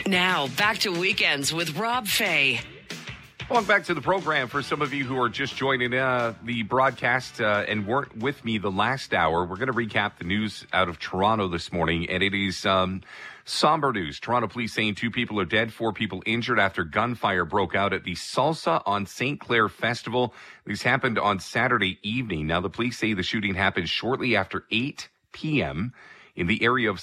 Now, back to Weekends with Rob Fay. Welcome back to the program. For some of you who are just joining the broadcast and weren't with me the last hour, we're going to recap the news out of Toronto this morning, and it is somber news. Toronto police saying 2 people are dead, 4 people injured after gunfire broke out at the Salsa on St. Clair Festival. This happened on Saturday evening. Now, the police say the shooting happened shortly after 8 p.m. in the area of